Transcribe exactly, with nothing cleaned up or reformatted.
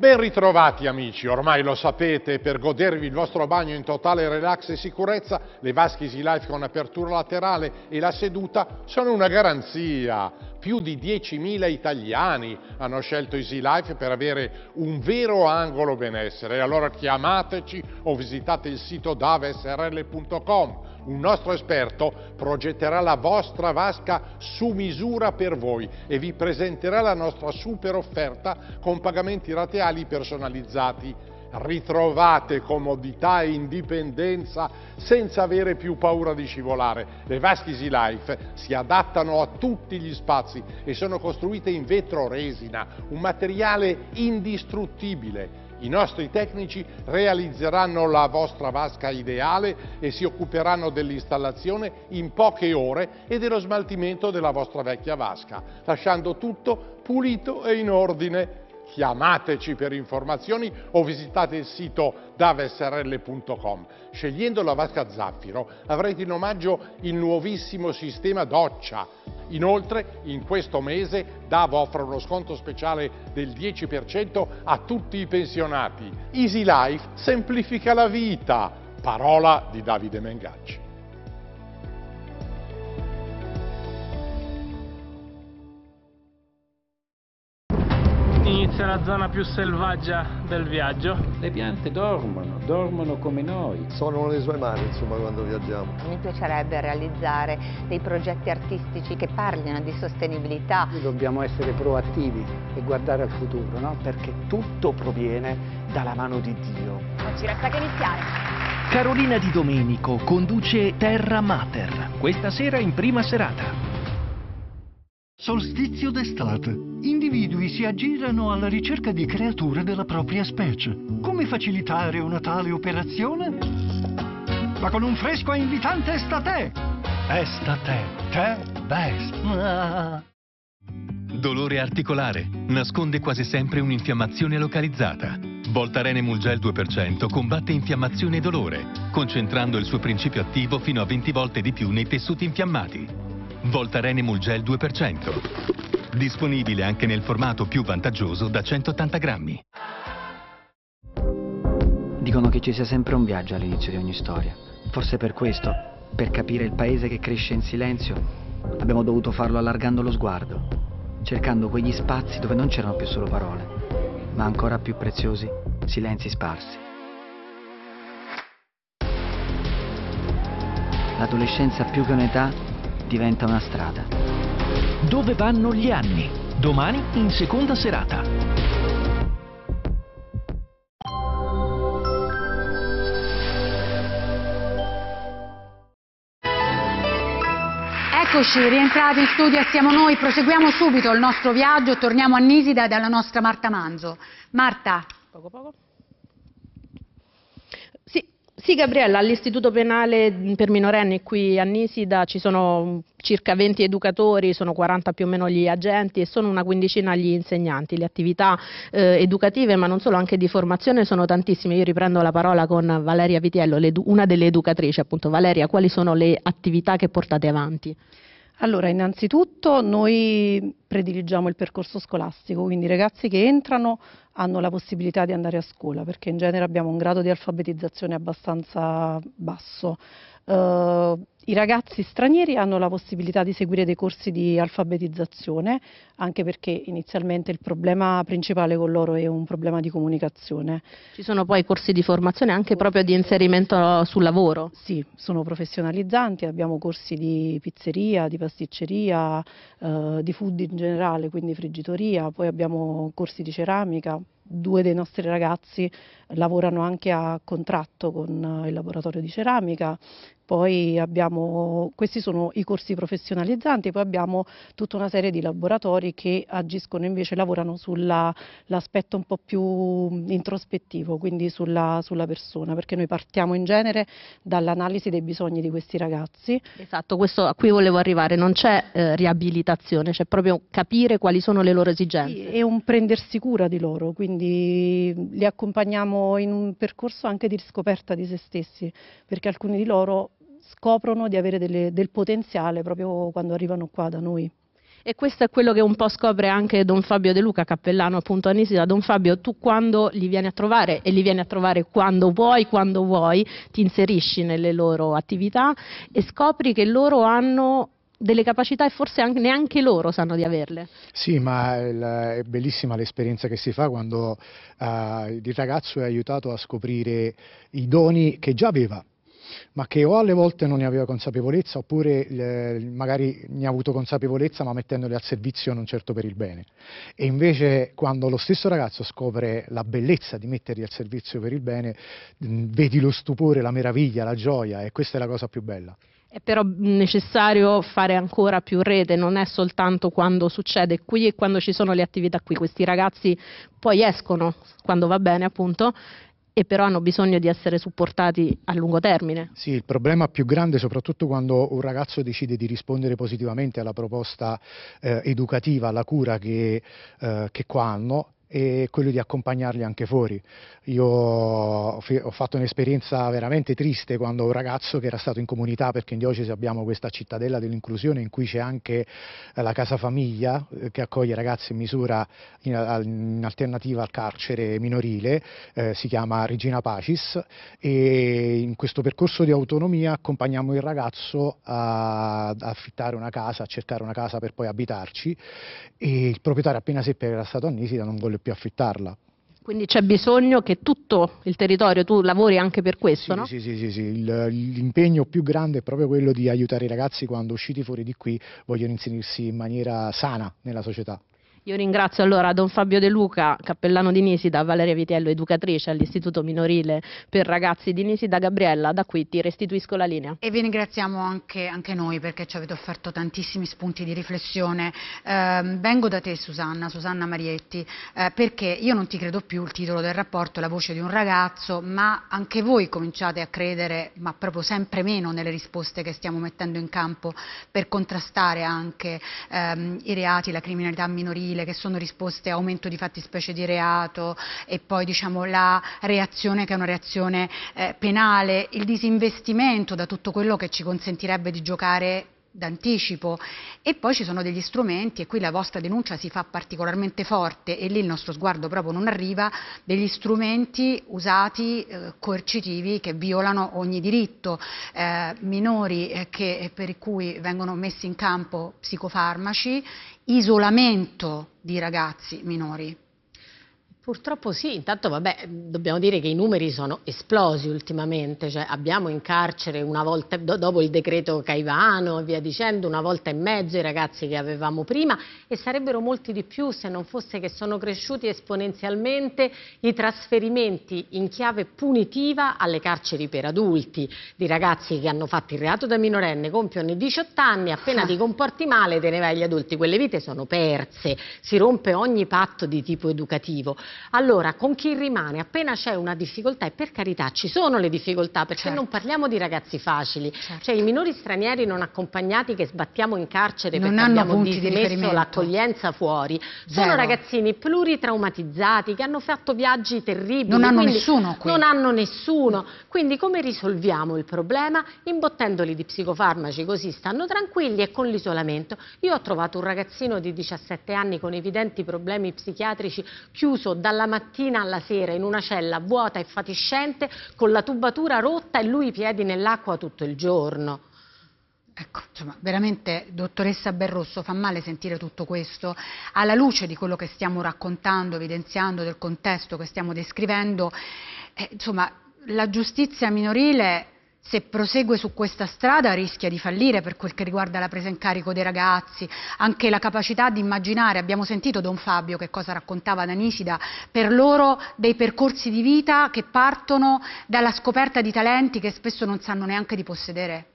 Ben ritrovati amici, ormai lo sapete, per godervi il vostro bagno in totale relax e sicurezza, le vasche Easy Life con apertura laterale e la seduta sono una garanzia. Più di diecimila italiani hanno scelto Easy Life per avere un vero angolo benessere. Allora chiamateci o visitate il sito dave s r l punto com. Un nostro esperto progetterà la vostra vasca su misura per voi e vi presenterà la nostra super offerta con pagamenti rateali personalizzati. Ritrovate comodità e indipendenza senza avere più paura di scivolare. Le vasche Easy Life si adattano a tutti gli spazi e sono costruite in vetro resina, un materiale indistruttibile. I nostri tecnici realizzeranno la vostra vasca ideale e si occuperanno dell'installazione in poche ore e dello smaltimento della vostra vecchia vasca, lasciando tutto pulito e in ordine. Chiamateci per informazioni o visitate il sito dave s r l punto com. Scegliendo la vasca Zaffiro avrete in omaggio il nuovissimo sistema doccia. Inoltre, in questo mese D A V offre uno sconto speciale del dieci per cento a tutti i pensionati. Easy Life semplifica la vita. Parola di Davide Mengacci. Inizia la zona più selvaggia del viaggio. Le piante dormono, dormono come noi. Sono le sue mani, insomma, quando viaggiamo. Mi piacerebbe realizzare dei progetti artistici che parlino di sostenibilità. Noi dobbiamo essere proattivi e guardare al futuro, no? Perché tutto proviene dalla mano di Dio. Non ci resta che iniziare. Carolina Di Domenico conduce Terra Mater, questa sera in prima serata. Solstizio d'estate. Individui si aggirano alla ricerca di creature della propria specie. Come facilitare una tale operazione? Ma con un fresco e invitante Estate! Estate, te best! Ah. Dolore articolare. Nasconde quasi sempre un'infiammazione localizzata. Voltaren Emulgel due per cento combatte infiammazione e dolore, concentrando il suo principio attivo fino a venti volte di più nei tessuti infiammati. Voltaren Emulgel due per cento. Disponibile anche nel formato più vantaggioso da centottanta grammi. Dicono che ci sia sempre un viaggio all'inizio di ogni storia. Forse per questo, per capire il paese che cresce in silenzio, abbiamo dovuto farlo allargando lo sguardo, cercando quegli spazi dove non c'erano più solo parole, ma ancora più preziosi, silenzi sparsi. L'adolescenza più che un'età diventa una strada. Dove vanno gli anni? Domani in seconda serata. Eccoci, rientrati in studio assieme a noi, proseguiamo subito il nostro viaggio, torniamo a Nisida dalla nostra Marta Manzo. Marta. Poco poco. Sì, sì Gabriella, all'Istituto Penale per minorenni qui a Nisida ci sono circa venti educatori, sono quaranta più o meno gli agenti e sono una quindicina gli insegnanti. Le attività eh, educative, ma non solo, anche di formazione sono tantissime. Io riprendo la parola con Valeria Vitiello, una delle educatrici appunto. Valeria, quali sono le attività che portate avanti? Allora, innanzitutto noi prediligiamo il percorso scolastico, quindi i ragazzi che entrano hanno la possibilità di andare a scuola, perché in genere abbiamo un grado di alfabetizzazione abbastanza basso. Uh, I ragazzi stranieri hanno la possibilità di seguire dei corsi di alfabetizzazione, anche perché inizialmente il problema principale con loro è un problema di comunicazione. Ci sono poi corsi di formazione anche proprio di inserimento sul lavoro? Sì, sono professionalizzanti, abbiamo corsi di pizzeria, di pasticceria, uh, di food in generale, quindi friggitoria, poi abbiamo corsi di ceramica. Due dei nostri ragazzi lavorano anche a contratto con il laboratorio di ceramica. Poi abbiamo, questi sono i corsi professionalizzanti, poi abbiamo tutta una serie di laboratori che agiscono invece, lavorano sull'aspetto un po' più introspettivo, quindi sulla, sulla persona, perché noi partiamo in genere dall'analisi dei bisogni di questi ragazzi. Esatto, questo a cui volevo arrivare, non c'è eh, riabilitazione, c'è proprio capire quali sono le loro esigenze. Sì, è un prendersi cura di loro, quindi li accompagniamo in un percorso anche di riscoperta di se stessi, perché alcuni di loro scoprono di avere delle, del potenziale proprio quando arrivano qua da noi. E questo è quello che un po' scopre anche Don Fabio De Luca, cappellano appunto a Nisida. Don Fabio, tu quando li vieni a trovare, e li vieni a trovare quando vuoi, quando vuoi, ti inserisci nelle loro attività e scopri che loro hanno delle capacità e forse anche, neanche loro sanno di averle. Sì, ma è bellissima l'esperienza che si fa quando uh, il ragazzo è aiutato a scoprire i doni che già aveva, ma che o alle volte non ne aveva consapevolezza, oppure eh, magari ne ha avuto consapevolezza ma mettendoli al servizio non certo per il bene. E invece quando lo stesso ragazzo scopre la bellezza di metterli al servizio per il bene, mh, vedi lo stupore, la meraviglia, la gioia, e questa è la cosa più bella. È però necessario fare ancora più rete, non è soltanto quando succede qui e quando ci sono le attività qui. Questi ragazzi poi escono quando va bene, appunto, e però hanno bisogno di essere supportati a lungo termine. Sì, il problema più grande, soprattutto quando un ragazzo decide di rispondere positivamente alla proposta eh, educativa, alla cura che, eh, che qua hanno, e quello di accompagnarli anche fuori. Io ho fatto un'esperienza veramente triste quando un ragazzo che era stato in comunità, perché in diocesi abbiamo questa cittadella dell'inclusione in cui c'è anche la casa famiglia che accoglie ragazzi in misura in, in alternativa al carcere minorile, eh, si chiama Regina Pacis, e in questo percorso di autonomia accompagniamo il ragazzo a, a affittare una casa, a cercare una casa per poi abitarci, e il proprietario appena seppe che era stato a Nisida non volle più affittarla. Quindi c'è bisogno che tutto il territorio, tu lavori anche per questo, sì, no? Sì, sì, sì, sì. Il, l'impegno più grande è proprio quello di aiutare i ragazzi quando usciti fuori di qui vogliono inserirsi in maniera sana nella società. Io ringrazio allora Don Fabio De Luca, cappellano di Nisida, Valeria Vitiello, educatrice all'Istituto Minorile per Ragazzi di Nisida. Gabriella, da qui ti restituisco la linea. E vi ringraziamo anche, anche noi, perché ci avete offerto tantissimi spunti di riflessione. Eh, vengo da te, Susanna, Susanna Marietti, eh, perché io non ti credo più, il titolo del rapporto è La voce di un ragazzo, ma anche voi cominciate a credere, ma proprio sempre meno, nelle risposte che stiamo mettendo in campo per contrastare anche ehm, i reati, la criminalità minorile, che sono risposte a aumento di fattispecie di reato, e poi diciamo la reazione che è una reazione eh, penale, il disinvestimento da tutto quello che ci consentirebbe di giocare d'anticipo. E poi ci sono degli strumenti, e qui la vostra denuncia si fa particolarmente forte e lì il nostro sguardo proprio non arriva, degli strumenti usati eh, coercitivi che violano ogni diritto, eh, minori eh, che, per cui vengono messi in campo psicofarmaci, isolamento di ragazzi minori. Purtroppo sì, intanto vabbè, dobbiamo dire che i numeri sono esplosi ultimamente, cioè abbiamo in carcere una volta, do, dopo il decreto Caivano e via dicendo, una volta e mezzo i ragazzi che avevamo prima, e sarebbero molti di più se non fosse che sono cresciuti esponenzialmente i trasferimenti in chiave punitiva alle carceri per adulti, di ragazzi che hanno fatto il reato da minorenne, compiono i diciotto anni, appena ti comporti male te ne vai agli adulti. Quelle vite sono perse, si rompe ogni patto di tipo educativo. Allora, con chi rimane? Appena c'è una difficoltà, e per carità ci sono le difficoltà, perché certo, non parliamo di ragazzi facili, certo, cioè i minori stranieri non accompagnati che sbattiamo in carcere non perché abbiamo dismesso l'accoglienza fuori, Zero. sono ragazzini pluritraumatizzati che hanno fatto viaggi terribili, non hanno nessuno qui. non hanno nessuno, quindi come risolviamo il problema? Imbottendoli di psicofarmaci, così stanno tranquilli, e con l'isolamento. Io ho trovato un ragazzino di diciassette anni con evidenti problemi psichiatrici, chiuso dalla mattina alla sera in una cella vuota e fatiscente, con la tubatura rotta e lui i piedi nell'acqua tutto il giorno. Ecco, insomma, veramente, dottoressa Berrosso, fa male sentire tutto questo alla luce di quello che stiamo raccontando, evidenziando, del contesto che stiamo descrivendo. Eh, insomma, la giustizia minorile, se prosegue su questa strada, rischia di fallire per quel che riguarda la presa in carico dei ragazzi, anche la capacità di immaginare. Abbiamo sentito Don Fabio che cosa raccontava da Nisida, per loro dei percorsi di vita che partono dalla scoperta di talenti che spesso non sanno neanche di possedere.